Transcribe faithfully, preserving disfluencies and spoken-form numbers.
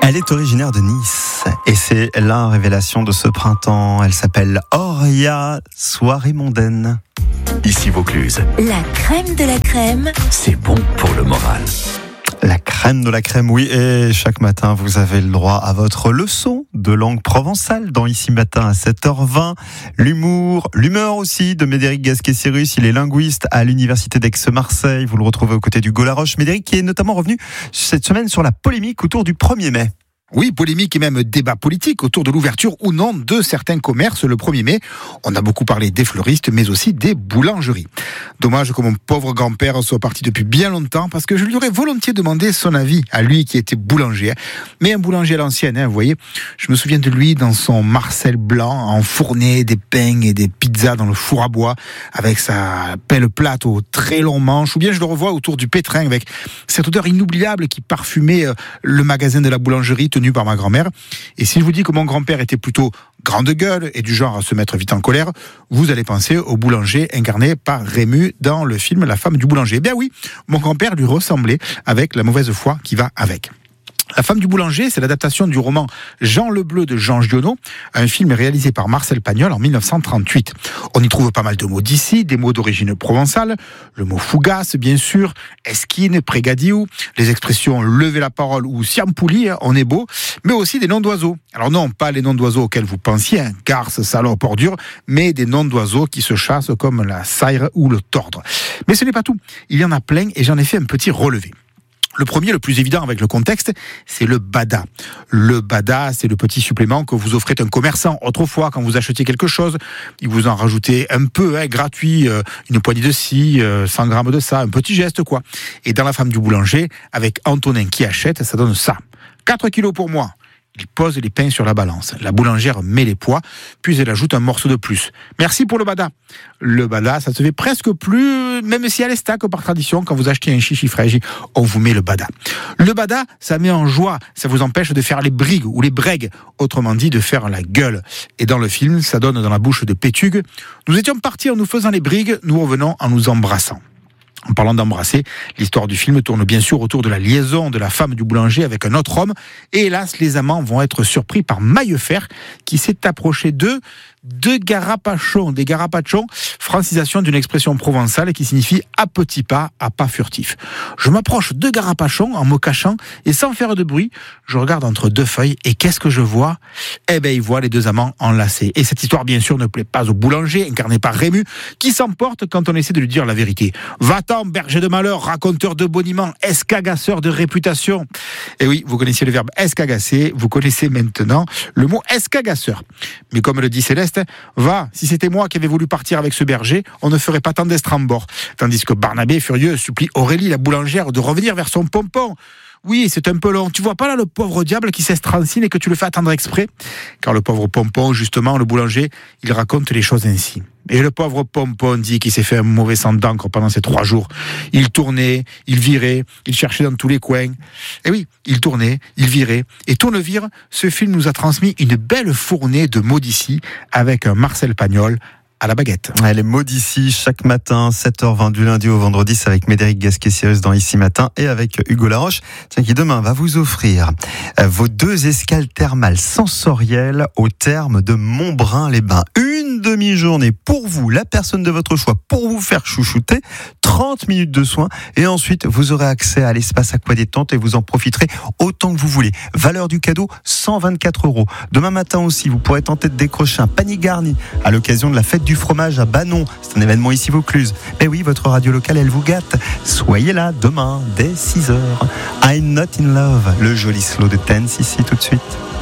Elle est originaire de Nice et c'est la révélation de ce printemps. Elle s'appelle Auria, soirée mondaine. Ici Vaucluse. La crème de la crème. C'est bon pour le moral. La crème de la crème, oui. Et chaque matin, vous avez le droit à votre leçon de langue provençale dans Ici Matin à sept heures vingt. L'humour, l'humeur aussi de Médéric Gasquet-Cyrus. Il est linguiste à l'Université d'Aix-Marseille. Vous le retrouvez aux côtés d'Hugo Laroche. Médéric qui est notamment revenu cette semaine sur la polémique autour du premier mai. Oui, polémique et même débat politique autour de l'ouverture ou non de certains commerces le premier mai. On a beaucoup parlé des fleuristes, mais aussi des boulangeries. Dommage que mon pauvre grand-père soit parti depuis bien longtemps, parce que je lui aurais volontiers demandé son avis, à lui qui était boulanger. Mais un boulanger à l'ancienne, hein, vous voyez. Je me souviens de lui dans son Marcel blanc, enfourné des pains et des pizzas dans le four à bois, avec sa pelle plate aux très longs manches. Ou bien je le revois autour du pétrin, avec cette odeur inoubliable qui parfumait le magasin de la boulangerie tenu par ma grand-mère. Et si je vous dis que mon grand-père était plutôt grande gueule et du genre à se mettre vite en colère, vous allez penser au boulanger incarné par Rému dans le film La femme du boulanger. Eh bien oui, mon grand-père lui ressemblait avec la mauvaise foi qui va avec. La femme du boulanger, c'est l'adaptation du roman Jean le Bleu de Jean Giono, un film réalisé par Marcel Pagnol en dix-neuf cent trente-huit. On y trouve pas mal de mots d'ici, des mots d'origine provençale, le mot fougasse, bien sûr, esquine, prégadiou, les expressions lever la parole ou siampouli, on est beau, mais aussi des noms d'oiseaux. Alors non, pas les noms d'oiseaux auxquels vous pensiez, hein, garce, salope, ordure, mais des noms d'oiseaux qui se chassent comme la saire ou le tordre. Mais ce n'est pas tout, il y en a plein et j'en ai fait un petit relevé. Le premier, le plus évident avec le contexte, c'est le bada. Le bada, c'est le petit supplément que vous offrait un commerçant. Autrefois, quand vous achetiez quelque chose, il vous en rajoutait un peu, hein, gratuit, euh, une poignée de ci, euh, cent grammes de ça, un petit geste, quoi. Et dans La femme du boulanger, avec Antonin qui achète, ça donne ça. quatre kilos pour moi. Il pose les pains sur la balance. La boulangère met les poids, puis elle ajoute un morceau de plus. Merci pour le bada. Le bada, ça se fait presque plus, même si à l'estac, par tradition, quand vous achetez un chichi fraîche, on vous met le bada. Le bada, ça met en joie, ça vous empêche de faire les brigues ou les bregues, autrement dit de faire la gueule. Et dans le film, ça donne dans la bouche de Pétugue. Nous étions partis en nous faisant les brigues, nous revenons en nous embrassant. En parlant d'embrasser, l'histoire du film tourne bien sûr autour de la liaison de la femme du boulanger avec un autre homme. Et hélas, les amants vont être surpris par Maillefer qui s'est approché d'eux de garapachons. Des garapachons, francisation d'une expression provençale qui signifie à petits pas, à pas furtif. Je m'approche de garapachons en me cachant et sans faire de bruit, je regarde entre deux feuilles et qu'est-ce que je vois ? Eh bien, ils voient les deux amants enlacés. Et cette histoire, bien sûr, ne plaît pas au boulanger, incarné par Rému, qui s'emporte quand on essaie de lui dire la vérité. Va-t'en, berger de malheur, raconteur de boniment, escagasseur de réputation. Et oui, vous connaissiez le verbe escagasser, vous connaissez maintenant le mot escagasseur. Mais comme le dit Céleste, va, si c'était moi qui avais voulu partir avec ce berger, on ne ferait pas tant d'estrambord. Tandis que Barnabé, furieux, supplie Aurélie, la boulangère, de revenir vers son pompon. Oui, c'est un peu long. Tu vois pas là le pauvre diable qui s'estrancine et que tu le fais attendre exprès ? Car le pauvre pompon, justement, le boulanger, il raconte les choses ainsi. Et le pauvre pompon dit qu'il s'est fait un mauvais sang d'encre pendant ces trois jours. Il tournait, il virait, il cherchait dans tous les coins. Et oui, il tournait, il virait. Et Tournevire, ce film nous a transmis une belle fournée de mots d'ici avec un Marcel Pagnol à la baguette. Elle est maud ici chaque matin, sept heures vingt du lundi au vendredi, c'est avec Médéric Gasquet-Cyrus dans Ici Matin et avec Hugo Laroche, tiens, qui demain va vous offrir vos deux escales thermales sensorielles au terme de Montbrun-les-Bains. Une demi-journée pour vous, la personne de votre choix, pour vous faire chouchouter, trente minutes de soins et ensuite vous aurez accès à l'espace aquadétente et vous en profiterez autant que vous voulez. Valeur du cadeau, cent vingt-quatre euros. Demain matin aussi, vous pourrez tenter de décrocher un panier garni à l'occasion de la fête du fromage à Banon. C'est un événement ici Vaucluse. Mais oui, votre radio locale, elle vous gâte. Soyez là demain dès six heures. I'm not in love. Le joli slow de Tense ici tout de suite.